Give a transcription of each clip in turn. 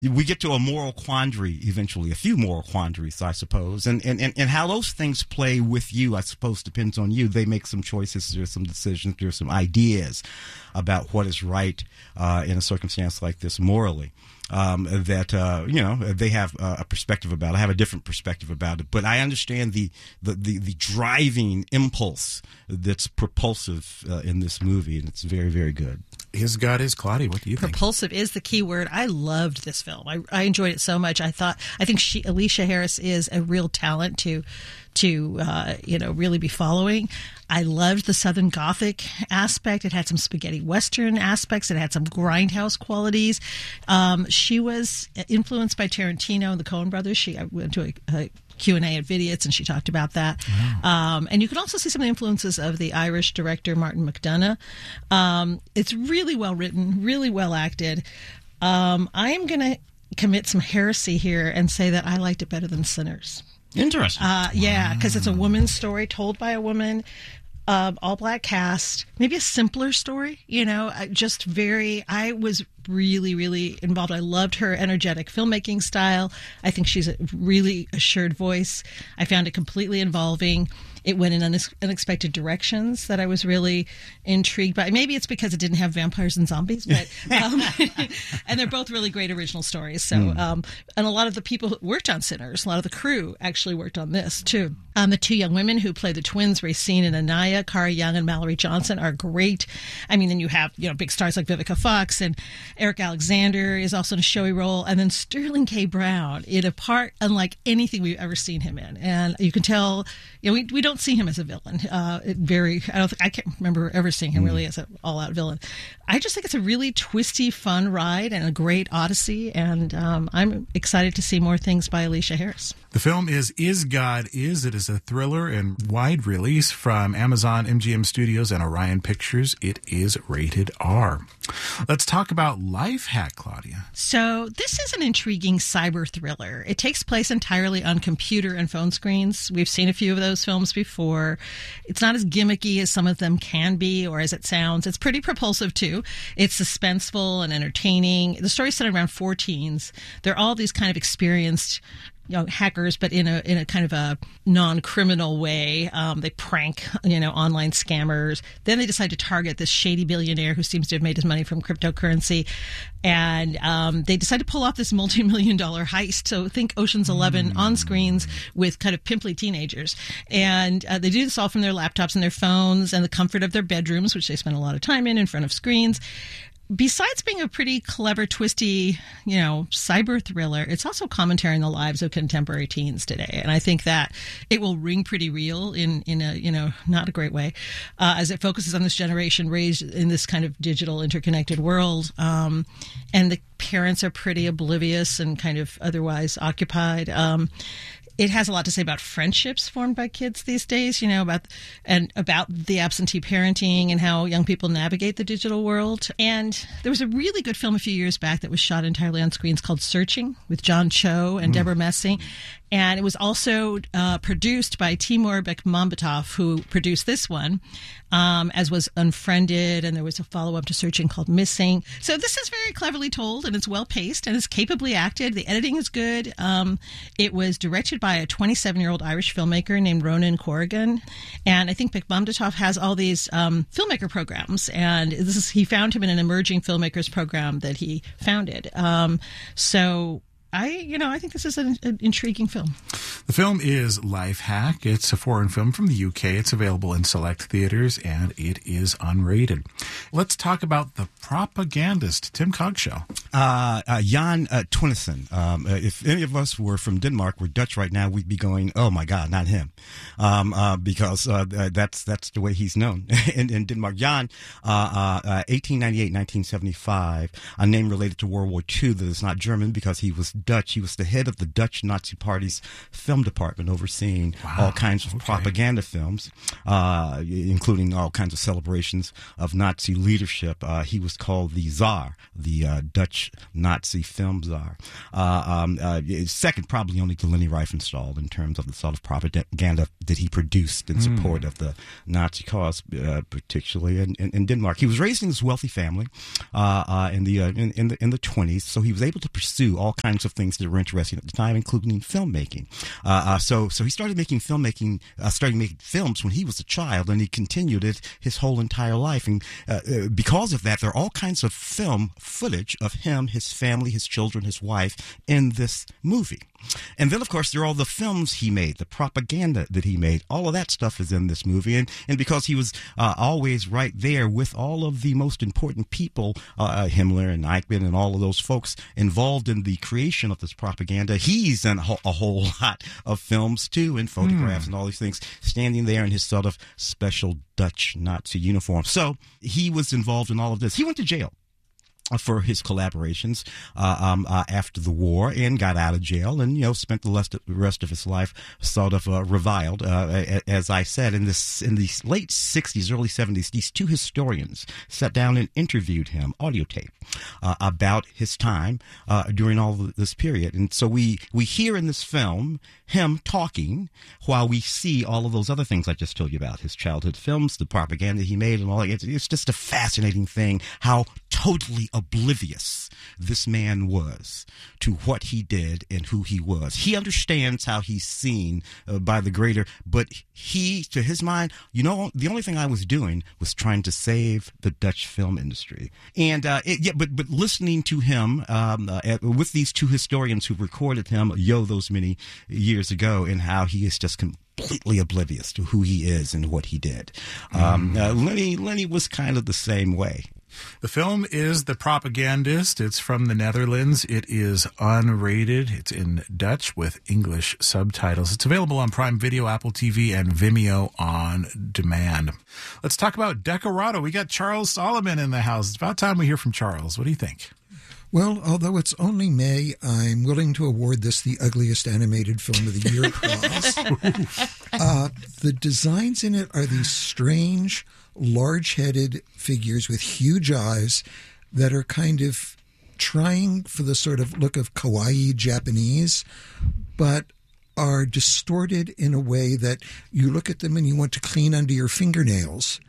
we get to a moral quandary eventually, a few moral quandaries, I suppose. And how those things play with you, I suppose, depends on you. They make some choices, there's some decisions, there's some ideas about what is right in a circumstance like this morally. They have a perspective about it. I have a different perspective about it. But I understand the driving impulse that's propulsive in this movie, and it's very, very good. Is God is Claudia. What do you think? Propulsive is the key word. I loved this film. I enjoyed it so much. I think Alicia Harris is a real talent to really be following. I loved the Southern Gothic aspect. It had some spaghetti Western aspects. It had some grindhouse qualities. She was influenced by Tarantino and the Coen brothers. I went to a Q&A at Vidiots, and she talked about that. Wow. And you can also see some of the influences of the Irish director Martin McDonagh. It's really well written, really well acted. I am going to commit some heresy here and say that I liked it better than Sinners. Interesting. Yeah, because it's a woman's story told by a woman. All black cast, maybe a simpler story, I was really, really involved. I loved her energetic filmmaking style. I think she's a really assured voice. I found it completely involving. It went in unexpected directions that I was really intrigued by. Maybe it's because it didn't have vampires and zombies, but and they're both really great original stories. So, and a lot of the people who worked on Sinners, a lot of the crew actually worked on this too. The two young women who play the twins, Racine and Anaya, Cara Young and Mallory Johnson, are great. I mean, then you have big stars like Vivica Fox, and Eric Alexander is also in a showy role, and then Sterling K. Brown in a part unlike anything we've ever seen him in, and you can tell we don't see him as a villain. I can't remember ever seeing him really as an all-out villain. I just think it's a really twisty, fun ride and a great odyssey, and I'm excited to see more things by Alicia Harris. The film is God Is. It is a thriller and wide release from Amazon, MGM Studios, and Orion Pictures. It is rated R. Let's talk about Life Hack, Claudia. So this is an intriguing cyber thriller. It takes place entirely on computer and phone screens. We've seen a few of those films before. It's not as gimmicky as some of them can be or as it sounds. It's pretty propulsive, too. It's suspenseful and entertaining. The story's set around 4 teens. They're all these kind of experienced hackers, but in a kind of a non-criminal way. They prank, online scammers. Then they decide to target this shady billionaire who seems to have made his money from cryptocurrency. And they decide to pull off this multi-million-dollar heist. So think Ocean's 11 on screens with kind of pimply teenagers. And they do this all from their laptops and their phones and the comfort of their bedrooms, which they spend a lot of time in front of screens. Besides being a pretty clever, twisty, cyber thriller, it's also commentary on the lives of contemporary teens today. And I think that it will ring pretty real in a, not a great way, as it focuses on this generation raised in this kind of digital interconnected world. And the parents are pretty oblivious and kind of otherwise occupied. It has a lot to say about friendships formed by kids these days, about the absentee parenting and how young people navigate the digital world. And there was a really good film a few years back that was shot entirely on screens called Searching with John Cho and Deborah Messing. And it was also produced by Timur Bekmambetov, who produced this one, as was Unfriended, and there was a follow-up to Searching called Missing. So this is very cleverly told, and it's well-paced, and it's capably acted. The editing is good. It was directed by a 27-year-old Irish filmmaker named Ronan Corrigan, and I think Bekmambetov has all these filmmaker programs, and he found him in an emerging filmmakers program that he founded. I think this is an intriguing film. The film is Life Hack. It's a foreign film from the UK. It's available in select theaters, and it is unrated. Let's talk about The Propagandist, Tim Cogshow. Jan Twinnesen. If any of us were from Denmark, we're Dutch right now, we'd be going, oh my God, not him. Because that's the way he's known in Denmark. Jan, 1898-1975, a name related to World War II that is not German because he was Dutch. He was the head of the Dutch Nazi Party's film film department overseeing all kinds of propaganda films, including all kinds of celebrations of Nazi leadership. He was called the Tsar, the Dutch Nazi film czar. Second, probably only to Leni Riefenstahl in terms of the sort of propaganda that he produced in support of the Nazi cause, particularly in Denmark. He was raised in this wealthy family in the 20s, so he was able to pursue all kinds of things that were interesting at the time, including filmmaking. So he started making films when he was a child, and he continued it his whole entire life. And because of that, there are all kinds of film footage of him, his family, his children, his wife in this movie. And then, of course, there are all the films he made, the propaganda that he made. All of that stuff is in this movie. And because he was always right there with all of the most important people, Himmler and Eichmann and all of those folks involved in the creation of this propaganda, he's in a whole lot of films, too, and photographs and all these things, standing there in his sort of special Dutch Nazi uniform. So he was involved in all of this. He went to jail for his collaborations after the war, and got out of jail, and spent the rest of his life sort of reviled. As I said, in the late 60s, early 70s, these two historians sat down and interviewed him, audio tape, about his time during all of this period. And so we hear in this film him talking while we see all of those other things I just told you about, his childhood films, the propaganda he made, and all that. It's just a fascinating thing how totally oblivious this man was to what he did and who he was. He understands how he's seen by the greater, but he, to his mind, the only thing I was doing was trying to save the Dutch film industry. And but listening to him with these two historians who recorded him those many years ago, and how he is just completely oblivious to who he is and what he did. Lenny was kind of the same way. The film is The Propagandist. It's from the Netherlands. It is unrated. It's in Dutch with English subtitles. It's available on Prime Video, Apple TV, and Vimeo on demand. Let's talk about Decorado. We got Charles Solomon in the house. It's about time we hear from Charles. What do you think? Well, although it's only May, I'm willing to award this the ugliest animated film of the year prize. The designs in it are these strange, large-headed figures with huge eyes that are kind of trying for the sort of look of kawaii Japanese, but are distorted in a way that you look at them and you want to clean under your fingernails.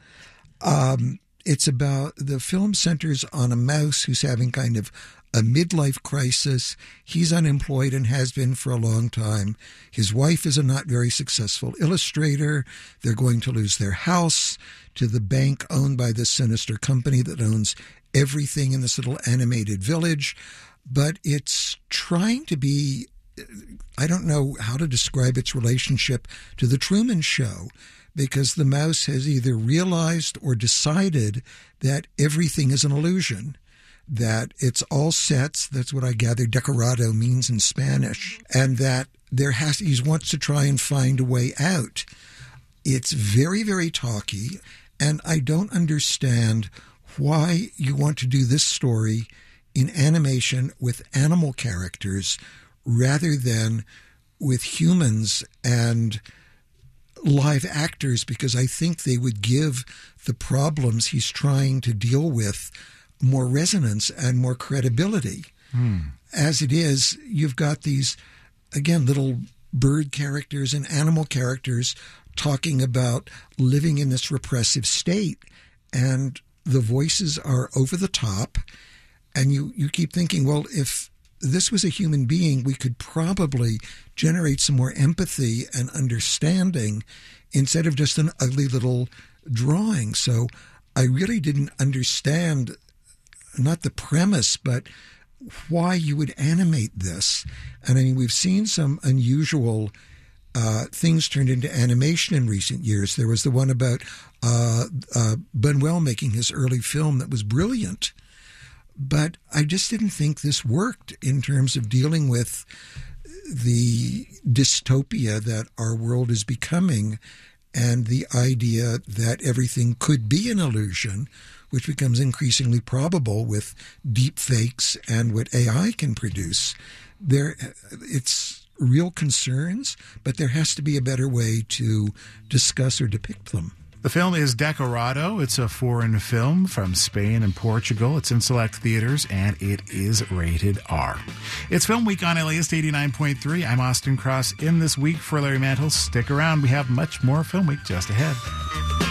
It's about, the film centers on a mouse who's having kind of a midlife crisis. He's unemployed and has been for a long time. His wife is a not very successful illustrator. They're going to lose their house to the bank owned by this sinister company that owns everything in this little animated village. But it's trying to be, I don't know how to describe its relationship to The Truman Show, because the mouse has either realized or decided that everything is an illusion, that it's all sets. That's what I gather decorado means in Spanish, and that he wants to try and find a way out. It's very, very talky, and I don't understand why you want to do this story in animation with animal characters rather than with humans and live actors, because I think they would give the problems he's trying to deal with more resonance and more credibility. As it is, you've got these, again, little bird characters and animal characters talking about living in this repressive state, and the voices are over the top, and you keep thinking, well, if this was a human being, we could probably generate some more empathy and understanding instead of just an ugly little drawing. So I really didn't understand, not the premise, but why you would animate this. And I mean, we've seen some unusual things turned into animation in recent years. There was the one about Buñuel making his early film that was brilliant. But I just didn't think this worked in terms of dealing with the dystopia that our world is becoming and the idea that everything could be an illusion, which becomes increasingly probable with deep fakes and what AI can produce. It's real concerns, but there has to be a better way to discuss or depict them. The film is Decorado. It's a foreign film from Spain and Portugal. It's in select theaters, and it is rated R. It's Film Week on LAist 89.3. I'm Austin Cross in this week for Larry Mantle. Stick around. We have much more Film Week just ahead.